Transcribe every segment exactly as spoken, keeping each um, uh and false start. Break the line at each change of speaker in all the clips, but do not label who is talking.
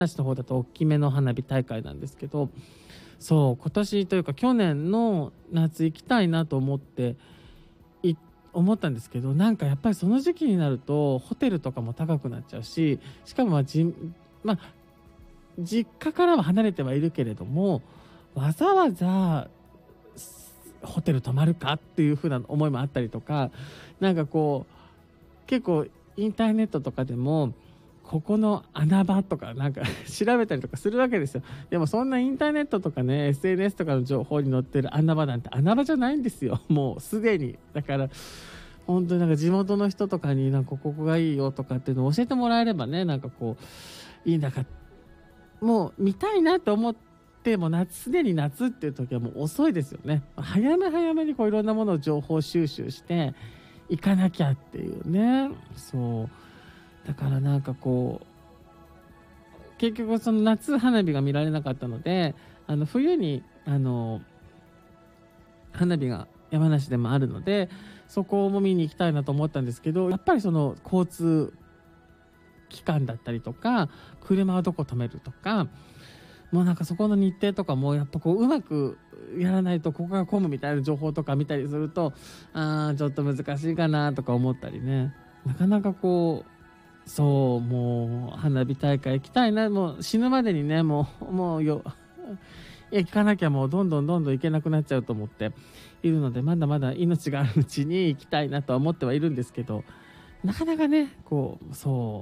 市の方だと大きめの花火大会なんですけど、そう今年というか去年の夏行きたいなと思ってい思ったんですけど、なんかやっぱりその時期になるとホテルとかも高くなっちゃうし、しかもまあじ、まあ、実家からは離れてはいるけれども、わざわざホテル泊まるかっていう風な思いもあったりとか、なんかこう結構インターネットとかでもここの穴場とかなんか調べたりとかするわけですよ。でもそんなインターネットとかね エスエヌエス とかの情報に載ってる穴場なんて穴場じゃないんですよ、もうすでに。だから本当になんか地元の人とかになんかここがいいよとかっていうのを教えてもらえればね、なんかこういいんだか、もう見たいなと思っても夏すでに夏っていう時はもう遅いですよね。早め早めにこういろんなものを情報収集して行かなきゃっていうね。そうだからなんかこう結局その夏花火が見られなかったので、あの冬にあの花火が山梨でもあるので、そこも見に行きたいなと思ったんですけど、やっぱりその交通機関だったりとか車はどこ止めるとか、もうなんかそこの日程とかもやっぱこううまくやらないとここが混むみたいな情報とか見たりすると、あーちょっと難しいかなとか思ったりね。なかなかこうそうもう花火大会行きたいな、もう死ぬまでにね、もうもうよ行かなきゃもうどんどんどんどん行けなくなっちゃうと思っているので、まだまだ命があるうちに行きたいなとは思ってはいるんですけど、なかなかねこう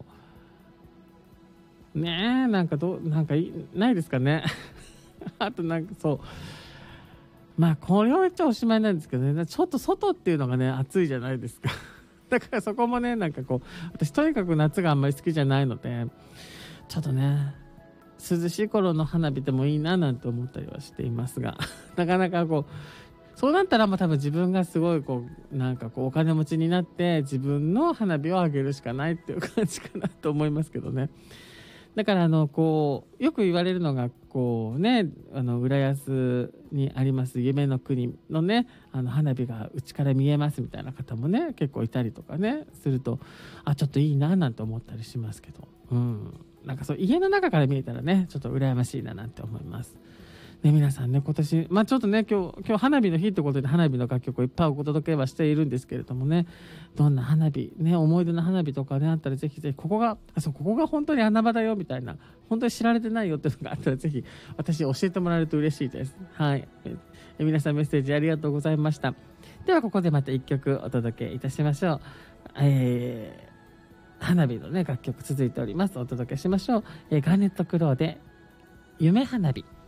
そうねえ、なんかどうなんかいないですかねあとなんかそうまあこれを言っちゃおしまいなんですけどね、ちょっと外っていうのがね暑いじゃないですかだからそこもねなんかこう私とにかく夏があんまり好きじゃないので、ちょっとね涼しい頃の花火でもいいななんて思ったりはしていますがなかなかこうそうなったらまあ多分自分がすごいこうなんかこうお金持ちになって自分の花火をあげるしかないっていう感じかなと思いますけどね。だからあのこうよく言われるのがこうね、あの浦安にあります夢の国のねあの花火がうちから見えますみたいな方もね結構いたりとかねすると、あちょっといいななんて思ったりしますけど、うんなんかそう家の中から見えたらねちょっと羨ましいななんて思います。ね、皆さんね今年まあちょっとね今日今日花火の日ってことで花火の楽曲をいっぱいお届けはしているんですけれどもね、どんな花火ね思い出の花火とかねあったらぜひぜひここがあそうここが本当に穴場だよみたいな、本当に知られてないよっていうのがあったらぜひ私教えてもらえると嬉しいです。はい、ええ皆さんメッセージありがとうございました。ではここでまたいっきょくお届けいたしましょう。えー、花火のね楽曲続いております。お届けしましょう。えー、ガーネットクローで夢花火。